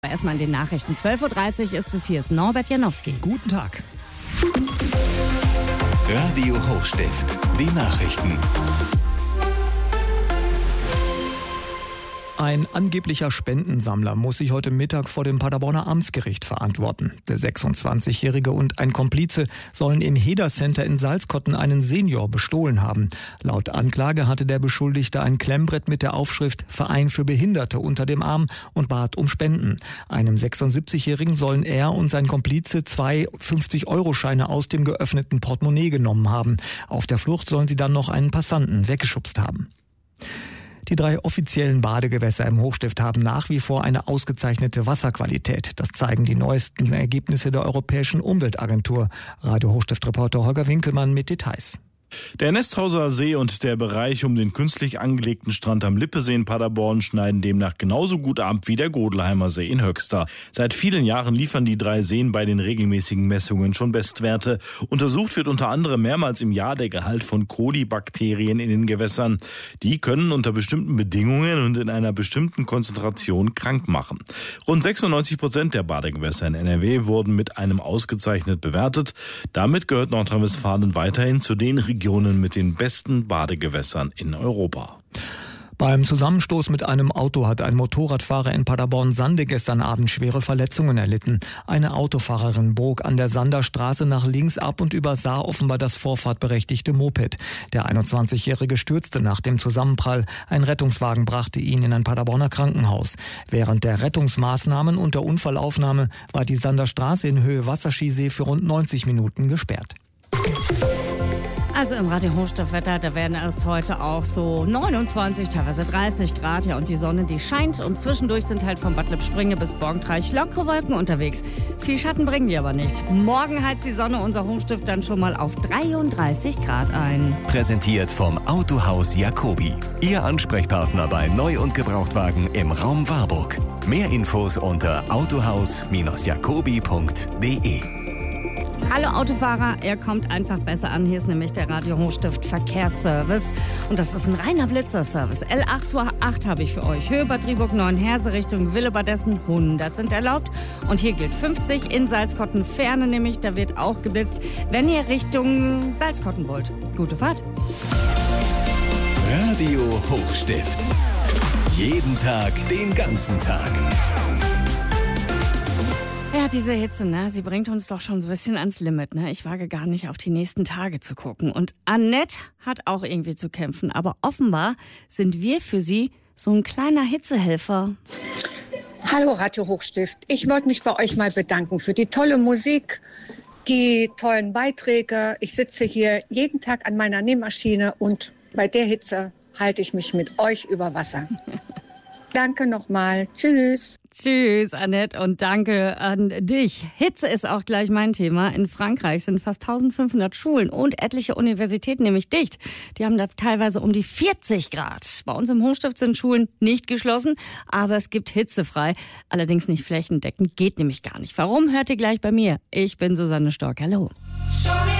Erstmal in den Nachrichten. 12.30 Uhr ist es, hier ist Norbert Janowski. Guten Tag. Radio Hochstift, die Nachrichten. Ein angeblicher Spendensammler muss sich heute Mittag vor dem Paderborner Amtsgericht verantworten. Der 26-Jährige und ein Komplize sollen im Heder Center in Salzkotten einen Senior bestohlen haben. Laut Anklage hatte der Beschuldigte ein Klemmbrett mit der Aufschrift Verein für Behinderte unter dem Arm und bat um Spenden. Einem 76-Jährigen sollen er und sein Komplize 2 50-Euro-Scheine aus dem geöffneten Portemonnaie genommen haben. Auf der Flucht sollen sie dann noch einen Passanten weggeschubst haben. Die 3 offiziellen Badegewässer im Hochstift haben nach wie vor eine ausgezeichnete Wasserqualität. Das zeigen die neuesten Ergebnisse der Europäischen Umweltagentur. Radio Hochstift-Reporter Holger Winkelmann mit Details. Der Nesthauser See und der Bereich um den künstlich angelegten Strand am Lippesee in Paderborn schneiden demnach genauso gut ab wie der Godelheimer See in Höxter. Seit vielen Jahren liefern die 3 Seen bei den regelmäßigen Messungen schon Bestwerte. Untersucht wird unter anderem mehrmals im Jahr der Gehalt von Kolibakterien in den Gewässern. Die können unter bestimmten Bedingungen und in einer bestimmten Konzentration krank machen. Rund 96% der Badegewässer in NRW wurden mit einem ausgezeichnet bewertet. Damit gehört Nordrhein-Westfalen weiterhin zu den Regionen mit den besten Badegewässern in Europa. Beim Zusammenstoß mit einem Auto hat ein Motorradfahrer in Paderborn-Sande gestern Abend schwere Verletzungen erlitten. Eine Autofahrerin bog an der Sander Straße nach links ab und übersah offenbar das vorfahrtberechtigte Moped. Der 21-Jährige stürzte nach dem Zusammenprall. Ein Rettungswagen brachte ihn in ein Paderborner Krankenhaus. Während der Rettungsmaßnahmen und der Unfallaufnahme war die Sander Straße in Höhe Wasserskisee für rund 90 Minuten gesperrt. Also im Radio Hochstiftwetter, da werden es heute auch so 29, teilweise 30 Grad. Ja, und die Sonne, die scheint. Und zwischendurch sind halt von Bad Lippspringe bis Borgentreich lockere Wolken unterwegs. Viel Schatten bringen die aber nicht. Morgen heizt die Sonne unser Hochstift dann schon mal auf 33 Grad ein. Präsentiert vom Autohaus Jacobi. Ihr Ansprechpartner bei Neu- und Gebrauchtwagen im Raum Warburg. Mehr Infos unter autohaus-jacobi.de. Hallo Autofahrer, er kommt einfach besser an. Hier ist nämlich der Radio Hochstift Verkehrsservice. Und das ist ein reiner Blitzerservice. L828 habe ich für euch. Höhe Bad Driburg 9 Herse Richtung Willebadessen. 100 sind erlaubt. Und hier gilt 50 in Salzkotten Ferne nämlich. Da wird auch geblitzt, wenn ihr Richtung Salzkotten wollt. Gute Fahrt. Radio Hochstift. Jeden Tag, den ganzen Tag. Ja, diese Hitze, ne, sie bringt uns doch schon so ein bisschen ans Limit, ne? Ich wage gar nicht, auf die nächsten Tage zu gucken. Und Annette hat auch irgendwie zu kämpfen. Aber offenbar sind wir für sie so ein kleiner Hitzehelfer. Hallo Radio Hochstift. Ich wollte mich bei euch mal bedanken für die tolle Musik, die tollen Beiträge. Ich sitze hier jeden Tag an meiner Nähmaschine und bei der Hitze halte ich mich mit euch über Wasser. Danke nochmal. Tschüss. Tschüss, Annette, und danke an dich. Hitze ist auch gleich mein Thema. In Frankreich sind fast 1500 Schulen und etliche Universitäten nämlich dicht. Die haben da teilweise um die 40 Grad. Bei uns im Hochstift sind Schulen nicht geschlossen, aber es gibt hitzefrei. Allerdings nicht flächendeckend, geht nämlich gar nicht. Warum, hört ihr gleich bei mir. Ich bin Susanne Stork. Hallo.